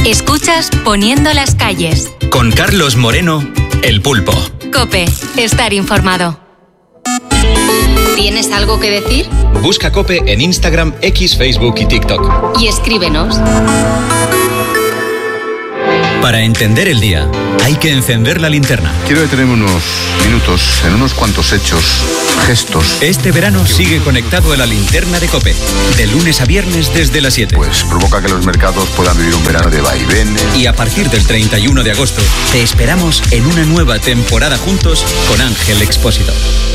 Escuchas Poniendo las calles. Con Carlos Moreno, El Pulpo. COPE, estar informado. ¿Tienes algo que decir? Busca COPE en Instagram, X, Facebook y TikTok. Y escríbenos. Para entender el día, hay que encender la linterna. Quiero detenerme unos minutos en unos cuantos hechos, gestos. Este verano sigue conectado a la linterna de COPE, de lunes a viernes desde las 7. Pues provoca que los mercados puedan vivir un verano de vaivenes. Y a partir del 31 de agosto, te esperamos en una nueva temporada juntos con Ángel Expósito.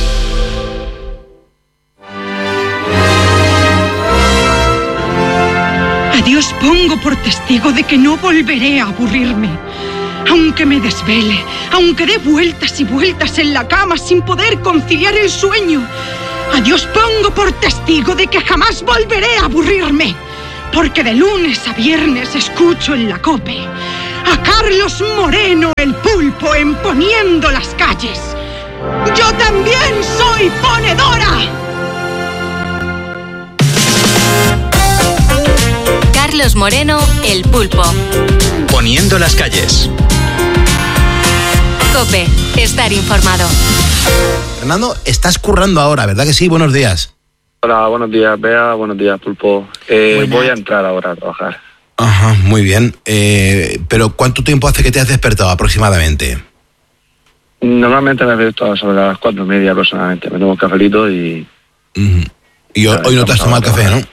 A Dios pongo por testigo de que no volveré a aburrirme. Aunque me desvele, aunque dé vueltas y vueltas en la cama sin poder conciliar el sueño. A Dios pongo por testigo de que jamás volveré a aburrirme. Porque de lunes a viernes escucho en la COPE a Carlos Moreno, el Pulpo, en Poniendo las calles. ¡Yo también soy ponedora! Carlos Moreno, El Pulpo. Poniendo las calles. COPE, estar informado. Fernando, estás currando ahora, ¿verdad que sí? Buenos días. Hola, buenos días, Bea, buenos días, Pulpo. Voy a entrar ahora a trabajar. Ajá, muy bien. Pero ¿cuánto tiempo hace que te has despertado aproximadamente? Normalmente me despierto sobre las 4:30 aproximadamente. Me tomo un cafelito y... Y hoy no te has tomado el café, ¿no?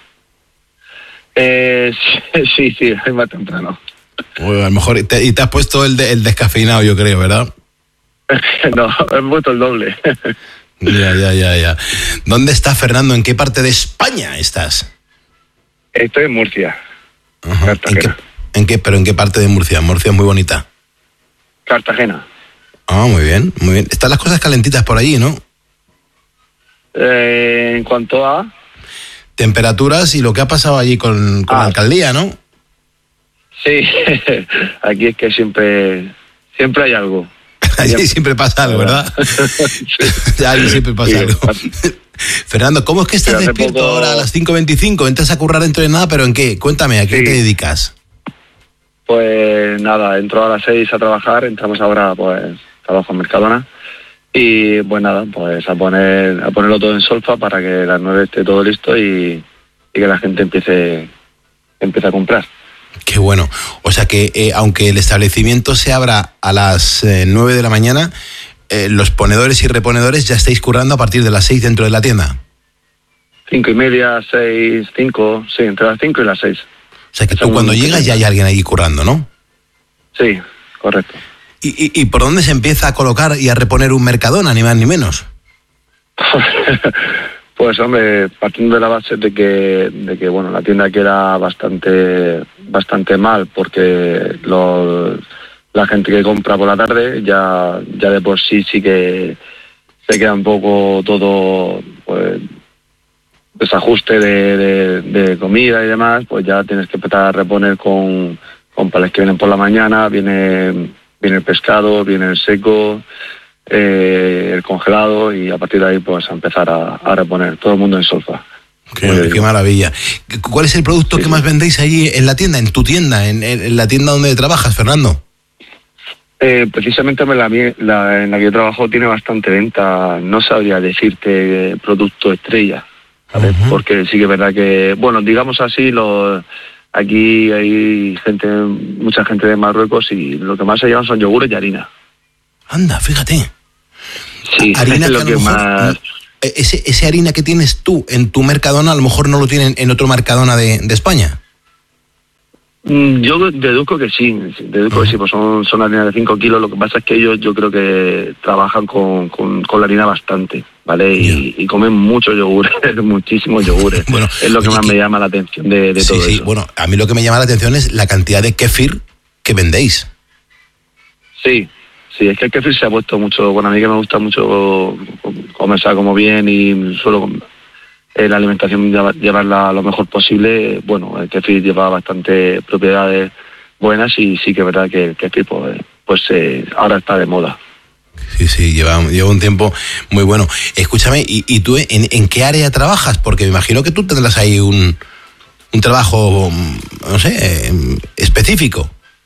Sí, es más temprano. Bueno, a lo mejor te has puesto el descafeinado, yo creo, ¿verdad? No, he puesto el doble. Ya. ¿Dónde estás, Fernando? ¿En qué parte de España estás? Estoy en Murcia. Ajá. Cartagena. ¿En qué parte de Murcia? Murcia es muy bonita. Cartagena. Ah, muy bien. Están las cosas calentitas por allí, ¿no? En cuanto a... temperaturas y lo que ha pasado allí con la alcaldía, ¿no? Sí, aquí es que siempre hay algo. Allí siempre pasa algo, ¿verdad? Sí. Allí siempre pasa algo. Fernando, ¿cómo es que estás despierto ahora a las 5:25? Entras a currar dentro de nada, ¿pero en qué? Cuéntame, ¿a qué te dedicas? Pues nada, entro a las 6 a trabajar, entramos ahora, pues, trabajo en Mercadona. Y pues nada, pues a ponerlo todo en solfa para que a las 9 esté todo listo y que la gente empiece a comprar. Qué bueno. O sea que aunque el establecimiento se abra a las 9 de la mañana, los ponedores y reponedores ya estáis currando a partir de las 6 dentro de la tienda. 5:30, 6, 5, sí, entre las 5 y las 6. O sea que tú cuando llegas ya hay alguien ahí currando, ¿no? Sí, correcto. ¿Y por dónde se empieza a colocar y a reponer un Mercadona, ni más ni menos? Pues hombre, partiendo de la base de que bueno, la tienda queda bastante mal porque la gente que compra por la tarde ya de por sí que se queda un poco todo, pues, desajuste de comida y demás, pues ya tienes que empezar a reponer con palés que vienen por la mañana, viene el pescado, viene el seco, el congelado y a partir de ahí pues a empezar a reponer todo el mundo en solfa. Qué maravilla. ¿Cuál es el producto que más vendéis allí en la tienda, en tu tienda, en la tienda donde trabajas, Fernando? Precisamente en la que yo trabajo tiene bastante venta. No sabría decirte producto estrella, ¿sabes? Uh-huh. Porque sí que es verdad que, bueno, digamos así, aquí hay mucha gente de Marruecos y lo que más se llevan son yogures y harina. Anda, fíjate. Sí, harina es lo que más... Ese harina que tienes tú en tu Mercadona, a lo mejor no lo tienen en otro Mercadona de España. Yo deduzco que sí, que sí, pues son harinas de 5 kilos. Lo que pasa es que ellos yo creo que trabajan con la harina bastante, ¿vale? Y comen muchos yogures, muchísimos yogures. Bueno, es lo que más me llama la atención de todo eso. Sí, bueno, a mí lo que me llama la atención es la cantidad de kéfir que vendéis. Sí, es que el kéfir se ha puesto mucho, bueno, a mí que me gusta mucho comer, como bien y suelo la alimentación llevarla lo mejor posible. Bueno, el kéfir lleva bastante propiedades buenas y sí que es verdad que el kéfir pues ahora está de moda. Sí, lleva un tiempo muy bueno. Escúchame, ¿y tú en qué área trabajas? Porque me imagino que tú tendrás ahí un trabajo, no sé, específico.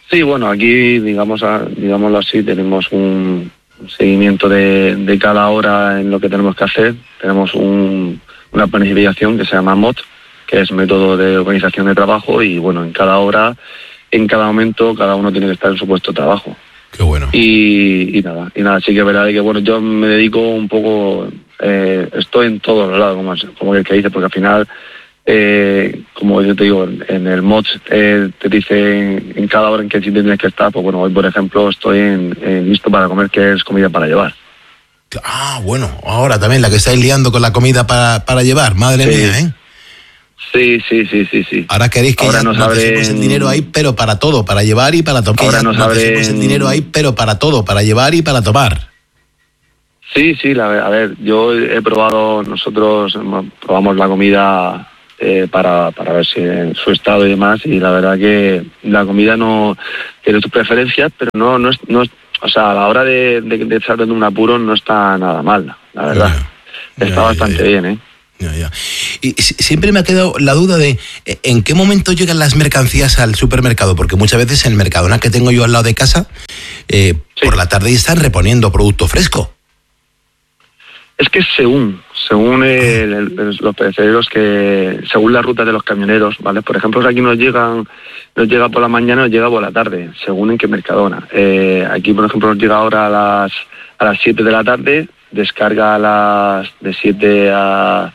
Sí, bueno, aquí, digámoslo así, tenemos un seguimiento de cada hora en lo que tenemos que hacer. Tenemos una planificación que se llama MOT, que es método de organización de trabajo, y bueno, en cada hora, en cada momento, cada uno tiene que estar en su puesto de trabajo. Qué bueno. Y nada, sí que es verdad que bueno, yo me dedico un poco, estoy en todos los lados, como el que dice, porque al final, como yo te digo, en el MOD te dice en cada hora en qué sitio tienes que estar. Pues bueno, hoy por ejemplo estoy en listo para comer, que es comida para llevar. Ah, bueno, ahora también la que estáis liando con la comida para llevar, madre mía, ¿eh? Sí. Ahora queréis que ahora ya nos dejemos el dinero ahí, pero para todo, para llevar y para tomar. Ahora nos dejemos el dinero ahí, pero para todo, para llevar y para tomar. Sí, a ver, yo he probado, nosotros probamos la comida para ver si en su estado y demás, y la verdad que la comida no tiene sus preferencias, pero no es, o sea, a la hora de estar en un apuro no está nada mal, la verdad. Está bastante bien, ¿eh? Ya. Y siempre me ha quedado la duda de en qué momento llegan las mercancías al supermercado, porque muchas veces en el Mercadona que tengo yo al lado de casa, por la tarde están reponiendo producto fresco. Es que según los perecederos, que según la ruta de los camioneros, ¿vale? Por ejemplo, aquí nos llega por la mañana, nos llega por la tarde, según en qué Mercadona. Aquí, por ejemplo, nos llega ahora a las 7 de la tarde, descarga de 7 a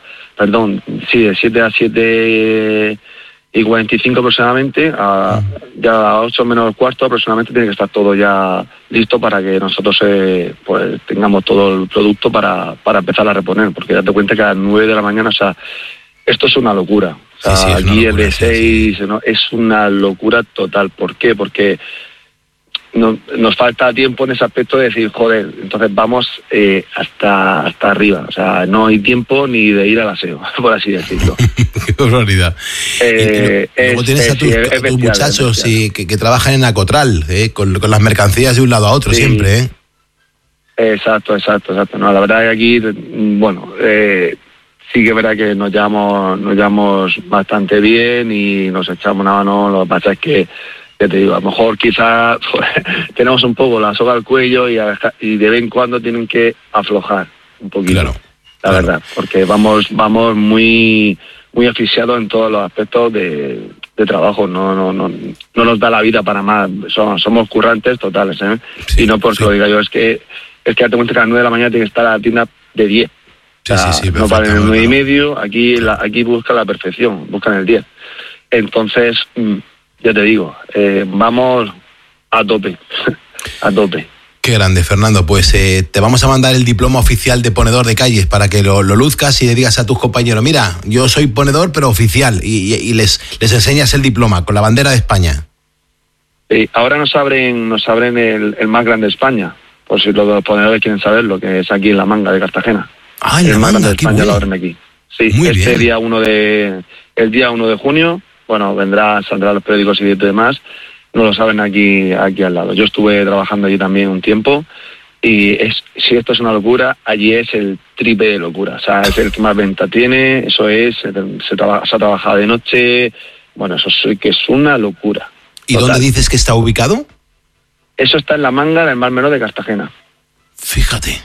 7 y 45 aproximadamente, ya a 8 menos cuarto aproximadamente tiene que estar todo ya listo para que nosotros pues tengamos todo el producto para empezar a reponer, porque date cuenta que a las 9 de la mañana, o sea, esto es una locura. O sea, sí, aquí es de 6, sí. ¿No? Es una locura total. ¿Por qué? Porque nos falta tiempo en ese aspecto de decir, joder, entonces vamos hasta arriba. O sea, no hay tiempo ni de ir al aseo, por así decirlo. Qué barbaridad. Luego tienes a tus muchachos que trabajan en Acotral, con las mercancías de un lado a otro, sí. Siempre, ¿eh? Exacto. No, la verdad es que aquí, bueno, sí que es verdad que nos llevamos bastante bien y nos echamos una mano. Lo que pasa es que, ya te digo, a lo mejor quizás pues, tenemos un poco la soga al cuello y de vez en cuando tienen que aflojar un poquito, claro, la verdad, porque vamos muy asfixiados en todos los aspectos de trabajo. No nos da la vida para más, somos currantes totales, ¿eh? Sí, y no porque lo diga yo, es que date cuenta que a las 9 de la mañana tiene que estar a la tienda de 10. O sea, no para el 9:30, aquí buscan la perfección, buscan el 10. Entonces, ya te digo, vamos a tope, a tope. Qué grande, Fernando. Pues te vamos a mandar el diploma oficial de ponedor de calles para que lo luzcas y le digas a tus compañeros, mira, yo soy ponedor pero oficial, y les enseñas el diploma con la bandera de España. Sí, ahora nos abren el más grande de España, por si los ponedores quieren saber, lo que es aquí en La Manga de Cartagena. Ah, en La Manga, de España, bueno. Lo abren aquí. Sí, muy bien. El día 1 de junio, bueno, saldrá los periódicos y demás. No lo saben aquí al lado. Yo estuve trabajando allí también un tiempo y si esto es una locura, allí es el triple de locura. O sea, es el que más venta tiene, eso es, se ha trabajado de noche, bueno, eso sí que es una locura. ¿Y total. ¿Dónde dices que está ubicado? Eso está en La Manga, en el Mar Menor de Cartagena. Fíjate.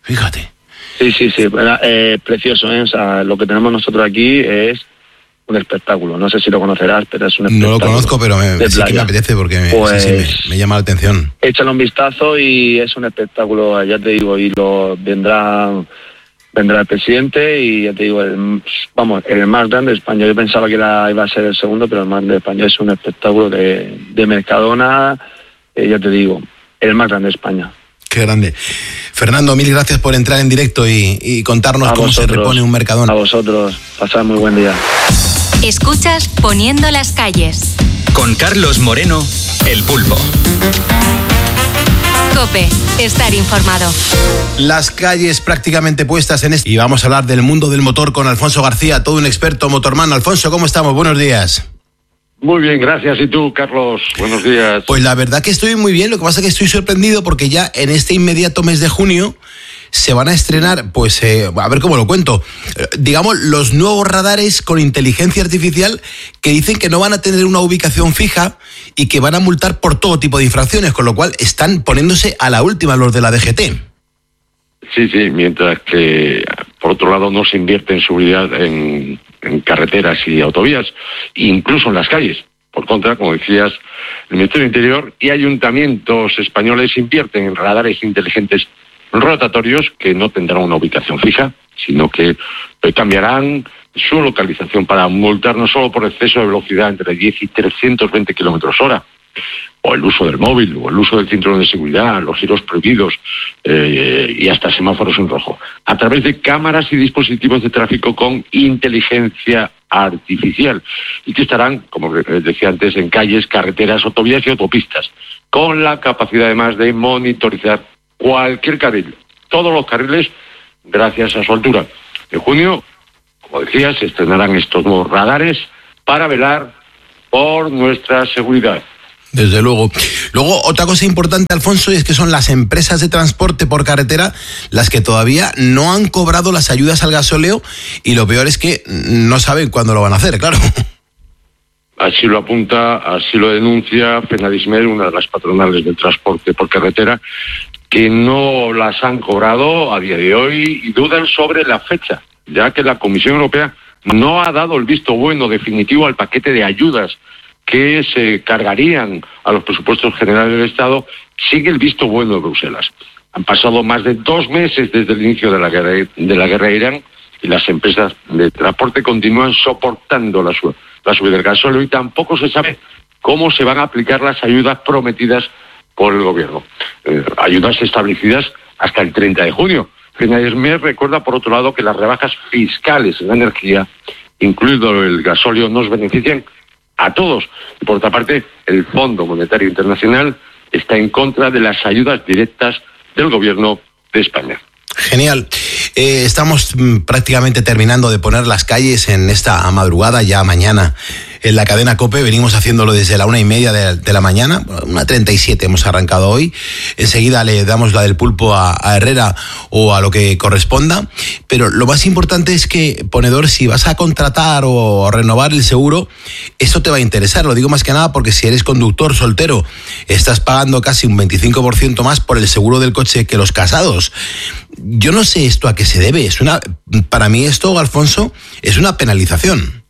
Sí, precioso, ¿eh? O sea, lo que tenemos nosotros aquí es un espectáculo. No sé si lo conocerás, pero es un espectáculo. No lo conozco, pero sí que me apetece porque me llama la atención. Échale un vistazo y es un espectáculo, ya te digo, y vendrá el presidente y ya te digo, el más grande de España. Yo pensaba que iba a ser el segundo, pero el más grande de España. Es un espectáculo de Mercadona, ya te digo, el más grande de España. Qué grande. Fernando, mil gracias por entrar en directo y contarnos cómo se repone un Mercadona. A vosotros. Pasad muy buen día. Escuchas Poniendo las calles. Con Carlos Moreno, El Pulpo. COPE. Estar informado. Las calles prácticamente puestas en y vamos a hablar del mundo del motor con Alfonso García, todo un experto motorman. Alfonso, ¿cómo estamos? Buenos días. Muy bien, gracias. ¿Y tú, Carlos? Buenos días. Pues la verdad que estoy muy bien, lo que pasa es que estoy sorprendido porque ya en este inmediato mes de junio se van a estrenar, pues, a ver cómo lo cuento, digamos, los nuevos radares con inteligencia artificial que dicen que no van a tener una ubicación fija y que van a multar por todo tipo de infracciones, con lo cual están poniéndose a la última los de la DGT. Sí, mientras que, por otro lado, no se invierte en seguridad en carreteras y autovías, incluso en las calles. Por contra, como decías, el Ministerio del Interior y ayuntamientos españoles invierten en radares inteligentes rotatorios que no tendrán una ubicación fija, sino que cambiarán su localización para multar no solo por exceso de velocidad entre 10 y 320 kilómetros hora, o el uso del móvil, o el uso del cinturón de seguridad, los giros prohibidos y hasta semáforos en rojo, a través de cámaras y dispositivos de tráfico con inteligencia artificial, y que estarán, como decía antes, en calles, carreteras, autovías y autopistas, con la capacidad además de monitorizar cualquier carril, todos los carriles, gracias a su altura. En junio, como decía, se estrenarán estos nuevos radares para velar por nuestra seguridad. Desde luego. Luego, otra cosa importante, Alfonso, es que son las empresas de transporte por carretera las que todavía no han cobrado las ayudas al gasóleo, y lo peor es que no saben cuándo lo van a hacer, claro. Así lo apunta, así lo denuncia Fenadismer, una de las patronales del transporte por carretera, que no las han cobrado a día de hoy y dudan sobre la fecha, ya que la Comisión Europea no ha dado el visto bueno definitivo al paquete de ayudas que se cargarían a los presupuestos generales del Estado sin el visto bueno de Bruselas. Han pasado más de 2 meses desde el inicio de la guerra de Irán, y las empresas de transporte continúan soportando la subida del gasóleo, y tampoco se sabe cómo se van a aplicar las ayudas prometidas por el gobierno. Ayudas establecidas hasta el 30 de junio. Fenadismer recuerda, por otro lado, que las rebajas fiscales en la energía, incluido el gasóleo, nos benefician a todos. Y por otra parte, el Fondo Monetario Internacional está en contra de las ayudas directas del gobierno de España. Genial. Estamos prácticamente terminando de poner las calles en esta madrugada, ya mañana. En la cadena COPE venimos haciéndolo desde la 1:30 de la mañana, 1:37 hemos arrancado hoy. Enseguida le damos la del pulpo a Herrera o a lo que corresponda. Pero lo más importante es que, ponedor, si vas a contratar o a renovar el seguro, esto te va a interesar. Lo digo más que nada porque si eres conductor soltero, estás pagando casi un 25% más por el seguro del coche que los casados. Yo no sé esto a qué se debe. Para mí esto, Alfonso, es una penalización.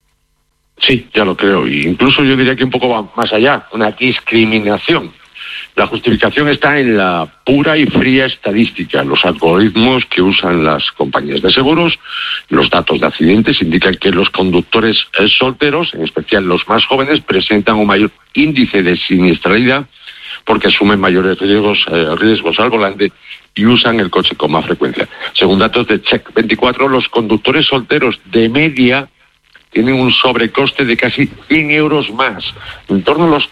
Sí, ya lo creo. Y incluso yo diría que un poco va más allá, una discriminación. La justificación está en la pura y fría estadística. Los algoritmos que usan las compañías de seguros, los datos de accidentes indican que los conductores solteros, en especial los más jóvenes, presentan un mayor índice de siniestralidad porque asumen mayores riesgos al volante y usan el coche con más frecuencia. Según datos de Check24, los conductores solteros de media tienen un sobrecoste de casi 100 euros más, en torno a los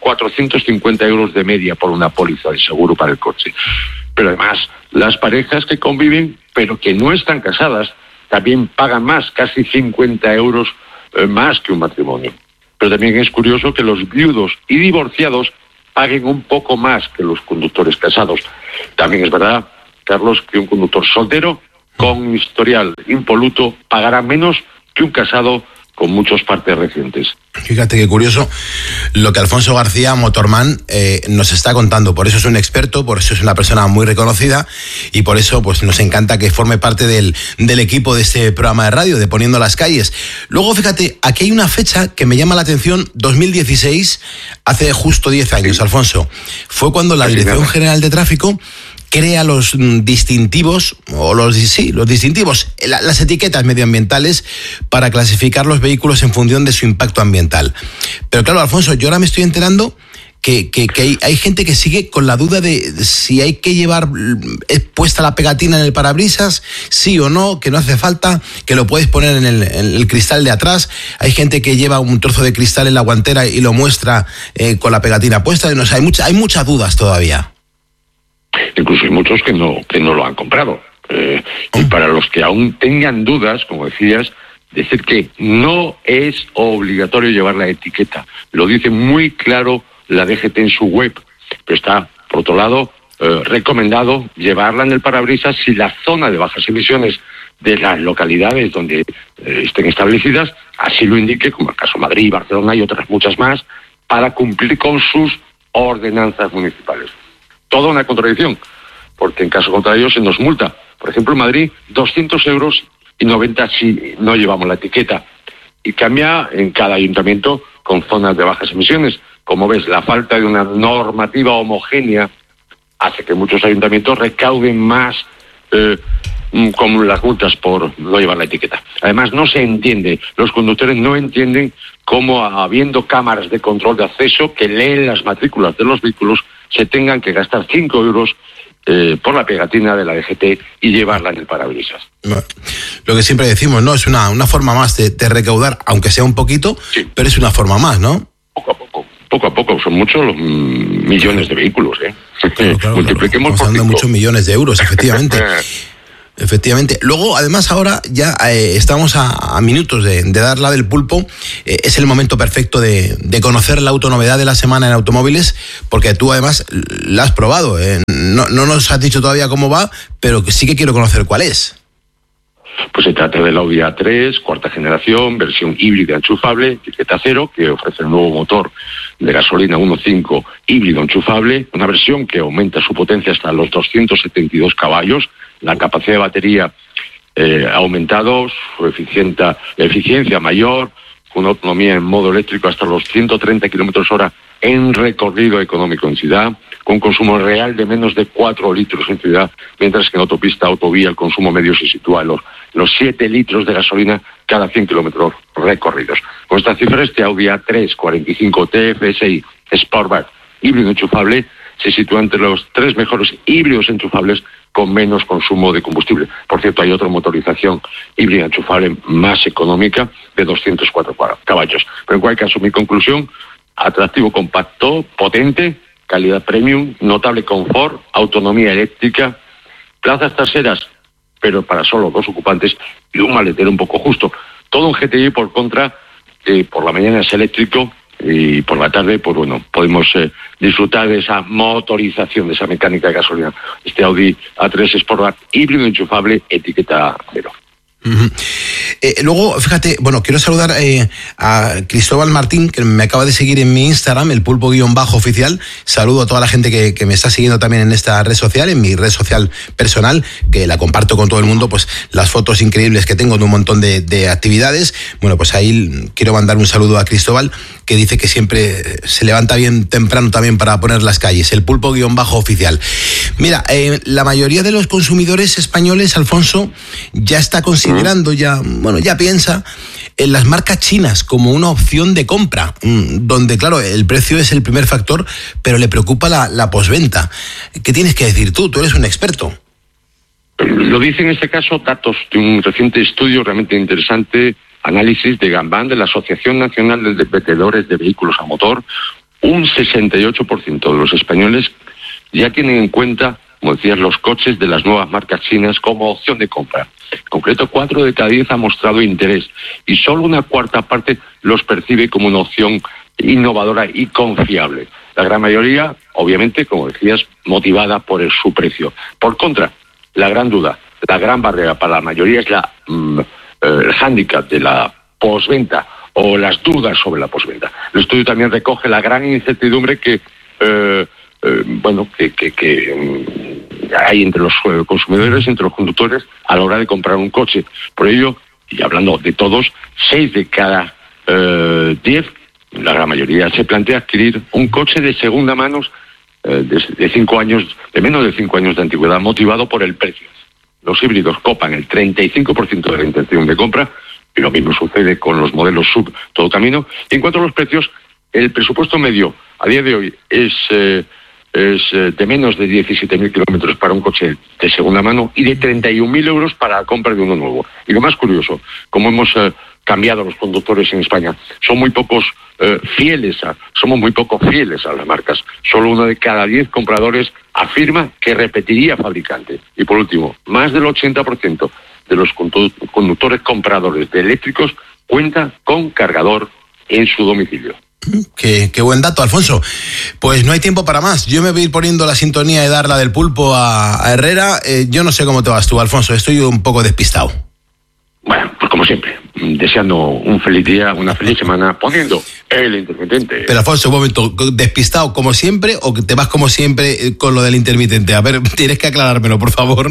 450 euros de media por una póliza de seguro para el coche. Pero además, las parejas que conviven, pero que no están casadas, también pagan más, casi 50 euros más que un matrimonio. Pero también es curioso que los viudos y divorciados paguen un poco más que los conductores casados. También es verdad, Carlos, que un conductor soltero con historial impoluto pagará menos que un casado con muchos partes recientes. Fíjate qué curioso lo que Alfonso García, Motorman, nos está contando. Por eso es un experto, por eso es una persona muy reconocida, y por eso pues nos encanta que forme parte del equipo de este programa de radio, de Poniendo las Calles. Luego, fíjate, aquí hay una fecha que me llama la atención, 2016, hace justo 10 años, Alfonso. Fue cuando la Dirección General de Tráfico crea los distintivos, las etiquetas medioambientales para clasificar los vehículos en función de su impacto ambiental. Pero claro, Alfonso, yo ahora me estoy enterando que hay gente que sigue con la duda de si hay que llevar puesta la pegatina en el parabrisas, sí o no, que no hace falta, que lo puedes poner en el cristal de atrás. Hay gente que lleva un trozo de cristal en la guantera y lo muestra con la pegatina puesta. No sé, hay muchas dudas todavía. Incluso hay muchos que no lo han comprado. Y para los que aún tengan dudas, como decías, decir que no es obligatorio llevar la etiqueta. Lo dice muy claro la DGT en su web. Pero está, por otro lado, recomendado llevarla en el parabrisas si la zona de bajas emisiones de las localidades donde estén establecidas así lo indique, como el caso Madrid, Barcelona y otras muchas más, para cumplir con sus ordenanzas municipales. Toda una contradicción, porque en caso contrario se nos multa. Por ejemplo, en Madrid, 200 euros y 90 si no llevamos la etiqueta. Y cambia en cada ayuntamiento con zonas de bajas emisiones. Como ves, la falta de una normativa homogénea hace que muchos ayuntamientos recauden más con las multas por no llevar la etiqueta. Además, no se entiende, los conductores no entienden cómo, habiendo cámaras de control de acceso que leen las matrículas de los vehículos, se tengan que gastar 5 euros por la pegatina de la DGT y llevarla en el parabrisas. Lo que siempre decimos, ¿no? Es una forma más de recaudar, aunque sea un poquito, sí, pero es una forma más, ¿no? Poco a poco, son muchos los millones de vehículos, Claro, multipliquemos estamos hablando de muchos millones de euros, efectivamente. Efectivamente. Luego, además, ahora ya estamos a minutos de dar la del pulpo. Es el momento perfecto de conocer la autonovedad de la semana en automóviles, porque tú además la has probado. No nos has dicho todavía cómo va, pero sí que quiero conocer cuál es. Pues se trata del Audi A3, cuarta generación, versión híbrida enchufable, etiqueta cero, que ofrece el nuevo motor de gasolina 1.5 híbrido enchufable, una versión que aumenta su potencia hasta los 272 caballos, la capacidad de batería ha aumentado, su eficiencia mayor, con autonomía en modo eléctrico hasta los 130 km/h en recorrido económico en ciudad, con consumo real de menos de 4 litros en ciudad, mientras que en autopista, autovía, el consumo medio se sitúa en los 7 litros de gasolina cada 100 kilómetros recorridos. Con esta cifra, este Audi A3 45 TFSI Sportback híbrido enchufable se sitúa entre los 3 mejores híbridos enchufables con menos consumo de combustible. Por cierto, hay otra motorización híbrida enchufable más económica de 204 caballos. Pero en cualquier caso, mi conclusión: atractivo compacto, potente, calidad premium, notable confort, autonomía eléctrica, plazas traseras, pero para solo 2 ocupantes, y un maletero un poco justo. Todo un GTI, por contra, por la mañana es eléctrico y por la tarde, pues bueno, podemos disfrutar de esa motorización, de esa mecánica de gasolina. Este Audi A3 Sportback híbrido enchufable, etiqueta cero. Uh-huh. Luego, fíjate, bueno, quiero saludar a Cristóbal Martín, que me acaba de seguir en mi Instagram, el pulpo_oficial. Saludo a toda la gente que me está siguiendo también en esta red social, en mi red social personal, que la comparto con todo el mundo, pues las fotos increíbles que tengo de un montón de actividades. Bueno, pues ahí quiero mandar un saludo a Cristóbal, que dice que siempre se levanta bien temprano también para poner las calles, el pulpo_oficial. Mira, la mayoría de los consumidores españoles, Alfonso, ya está considerando, ya piensa en las marcas chinas como una opción de compra, donde, claro, el precio es el primer factor, pero le preocupa la posventa. ¿Qué tienes que decir tú? Tú eres un experto. Lo dice en este caso datos de un reciente estudio realmente interesante, análisis de Gambán, de la Asociación Nacional de Vendedores de Vehículos a Motor. Un 68% de los españoles ya tienen en cuenta, como decías, los coches de las nuevas marcas chinas como opción de compra. En concreto, 4 de cada 10 ha mostrado interés y solo una cuarta parte los percibe como una opción innovadora y confiable. La gran mayoría, obviamente, como decías, motivada por su precio. Por contra, la gran duda, la gran barrera para la mayoría es el hándicap de la posventa o las dudas sobre la posventa. El estudio también recoge la gran incertidumbre que hay entre los consumidores, entre los conductores, a la hora de comprar un coche. Por ello, y hablando de todos, 6 de cada 10, la gran mayoría, se plantea adquirir un coche de segunda mano de 5 años, de menos de 5 años de antigüedad, motivado por el precio. Los híbridos copan el 35% de la intención de compra, y lo mismo sucede con los modelos sub todo camino. Y en cuanto a los precios, el presupuesto medio a día de hoy es de menos de 17.000 kilómetros para un coche de segunda mano y de 31.000 euros para la compra de uno nuevo. Y lo más curioso, como hemos cambiado los conductores en España, somos muy poco fieles a las marcas. Solo 1 de cada 10 compradores afirma que repetiría fabricante. Y por último, más del 80% de los conductores compradores de eléctricos cuenta con cargador en su domicilio. Qué buen dato, Alfonso. Pues no hay tiempo para más. Yo me voy a ir poniendo la sintonía de dar la del pulpo a Herrera. Yo no sé cómo te vas tú, Alfonso. Estoy un poco despistado. Bueno, pues como siempre, deseando un feliz día, una feliz semana, poniendo el intermitente. Pero Alfonso, un momento, ¿despistado como siempre o te vas como siempre con lo del intermitente? A ver, tienes que aclarármelo, por favor.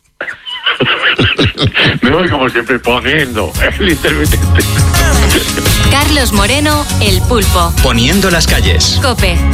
Me voy como siempre poniendo el intermitente. Carlos Moreno, El Pulpo. Poniendo las calles. COPE.